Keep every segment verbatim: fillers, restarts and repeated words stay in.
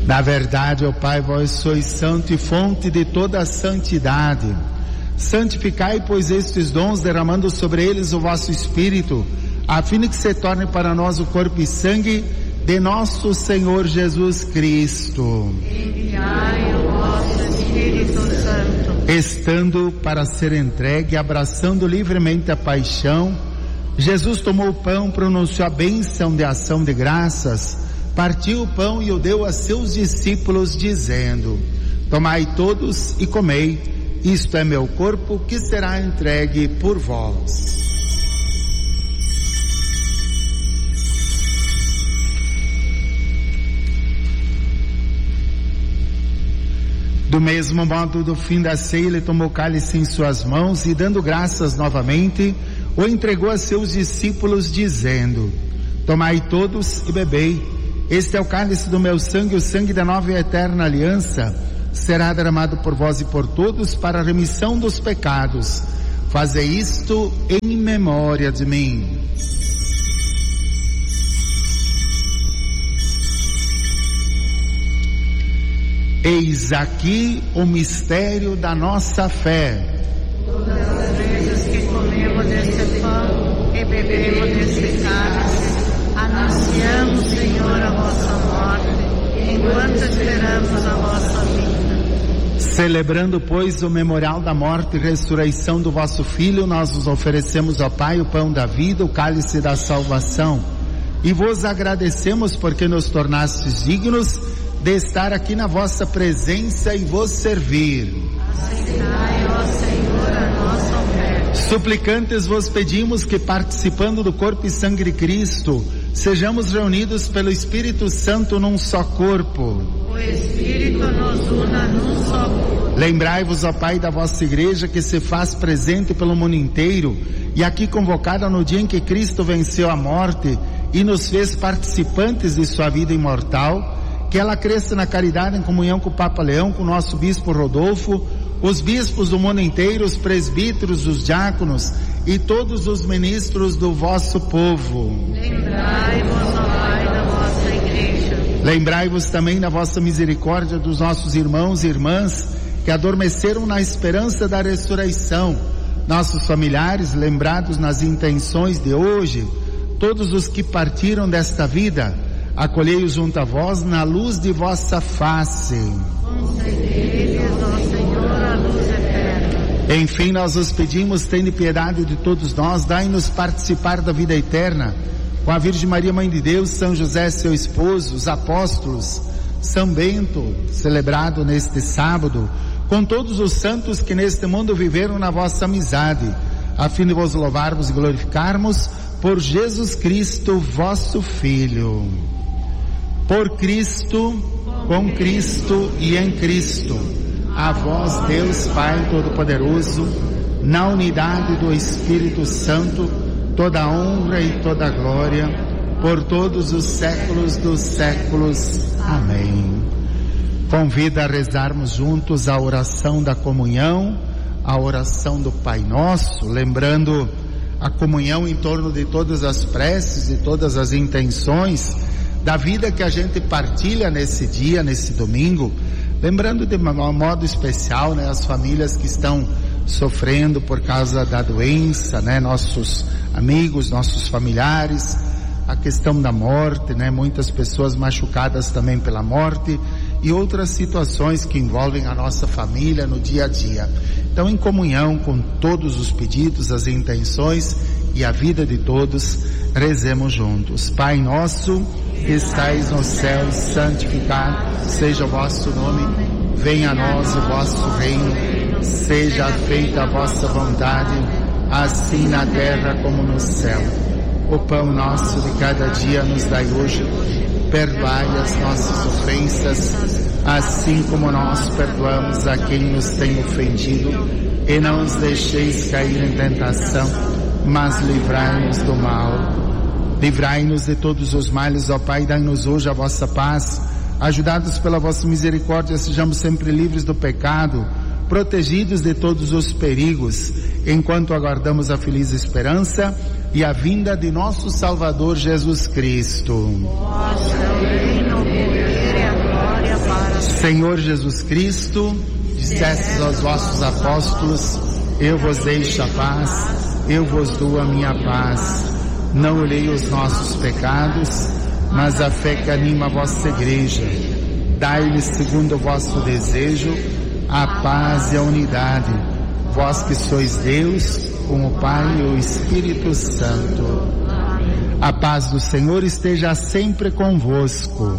Na verdade, ó Pai, vós sois santo e fonte de toda a santidade. Santificai, pois, estes dons, derramando sobre eles o vosso Espírito, a fim de que se torne para nós o corpo e sangue de nosso Senhor Jesus Cristo. Enviai o vosso Espírito Santo. Estando para ser entregue, abraçando livremente a paixão, Jesus tomou o pão, pronunciou a bênção de ação de graças, partiu o pão e o deu a seus discípulos, dizendo: tomai todos e comei, isto é meu corpo que será entregue por vós. Do mesmo modo, do fim da ceia, ele tomou o cálice em suas mãos e, dando graças novamente, o entregou a seus discípulos, dizendo: tomai todos e bebei, este é o cálice do meu sangue, o sangue da nova e eterna aliança, será derramado por vós e por todos para a remissão dos pecados. Fazei isto em memória de mim. Eis aqui o mistério da nossa fé. Todas as vezes que comemos deste pão e bebemos deste cálice, anunciamos, Senhor, a vossa morte, enquanto esperamos a vossa vinda. Celebrando, pois, o memorial da morte e ressurreição do vosso Filho, nós vos oferecemos, ó Pai, o pão da vida, o cálice da salvação, e vos agradecemos porque nos tornastes dignos de estar aqui na vossa presença e vos servir. Aceitai, ó Senhor, a nossa oferta. Suplicantes vos pedimos que, participando do corpo e sangue de Cristo, sejamos reunidos pelo Espírito Santo num só corpo. O Espírito nos una num só corpo. Lembrai-vos, ó Pai, da vossa igreja que se faz presente pelo mundo inteiro e aqui convocada no dia em que Cristo venceu a morte e nos fez participantes de sua vida imortal. Que ela cresça na caridade, em comunhão com o Papa Leão, com o nosso Bispo Rodolfo, os bispos do mundo inteiro, os presbíteros, os diáconos e todos os ministros do vosso povo. Lembrai-vos, ó Pai, da vossa igreja. Lembrai-vos também da vossa misericórdia dos nossos irmãos e irmãs que adormeceram na esperança da ressurreição, nossos familiares lembrados nas intenções de hoje, todos os que partiram desta vida, acolhei-os junto a vós na luz de vossa face. Concedei-lhes, ó Senhor, a luz eterna. Enfim, nós os pedimos, tende piedade de todos nós, dai-nos participar da vida eterna, com a Virgem Maria, Mãe de Deus, São José, seu esposo, os apóstolos, São Bento, celebrado neste sábado, com todos os santos que neste mundo viveram na vossa amizade, a fim de vos louvarmos e glorificarmos por Jesus Cristo, vosso Filho. Por Cristo, com Cristo e em Cristo, a vós, Deus Pai Todo-Poderoso, na unidade do Espírito Santo, toda a honra e toda a glória, por todos os séculos dos séculos. Amém. Convido a rezarmos juntos a oração da comunhão, a oração do Pai Nosso, lembrando a comunhão em torno de todas as preces e todas as intenções da vida que a gente partilha nesse dia, nesse domingo, lembrando de um modo especial, né, as famílias que estão sofrendo por causa da doença, né, nossos amigos, nossos familiares, a questão da morte, né, muitas pessoas machucadas também pela morte e outras situações que envolvem a nossa família no dia a dia. Então, em comunhão com todos os pedidos, as intenções e a vida de todos, rezemos juntos. Pai nosso, que estais no céu, santificado seja o vosso nome, venha a nós o vosso reino, seja feita a vossa vontade, assim na terra como no céu. O pão nosso de cada dia nos dai hoje, perdoai as nossas ofensas, assim como nós perdoamos a quem nos tem ofendido, e não os deixeis cair em tentação, mas livrai-nos do mal. Livrai-nos de todos os males, ó Pai, dai-nos hoje a vossa paz. Ajudados pela vossa misericórdia, sejamos sempre livres do pecado, protegidos de todos os perigos, enquanto aguardamos a feliz esperança e a vinda de nosso Salvador Jesus Cristo. Vosso é o reino, o poder e a glória Senhor Jesus Cristo, dissestes aos vossos apóstolos: eu vos deixo a paz, eu vos dou a minha paz. Não olhei os nossos pecados, mas a fé que anima a vossa igreja. Dai-lhes, segundo o vosso desejo, a paz e a unidade. Vós que sois Deus, com o Pai e o Espírito Santo. A paz do Senhor esteja sempre convosco.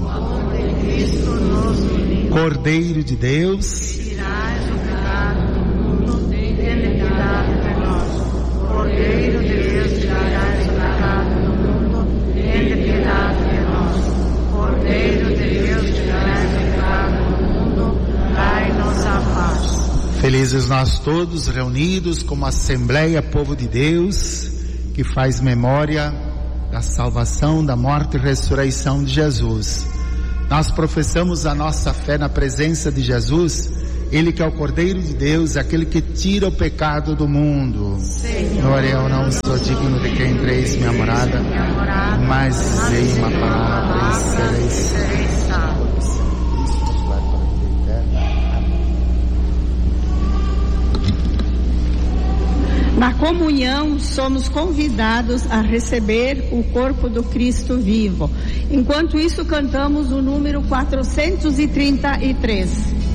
Cordeiro de Deus, tirais o pecado do mundo, tende piedade de nós. Cordeiro de Deus, tirais o pecado do mundo, tende piedade de nós. Cordeiro de Deus, tirais o pecado do mundo, dai-nos a paz. felizes nós todos reunidos como Assembleia Povo de Deus, que faz memória da salvação, da morte e ressurreição de Jesus. Nós professamos a nossa fé na presença de Jesus, Ele que é o Cordeiro de Deus, aquele que tira o pecado do mundo. Senhor, eu não sou digno de que entreis minha morada, mas dizei uma palavra e sereis salvos. Na comunhão, somos convidados a receber o corpo do Cristo vivo. Enquanto isso, cantamos o número quatrocentos e trinta e três.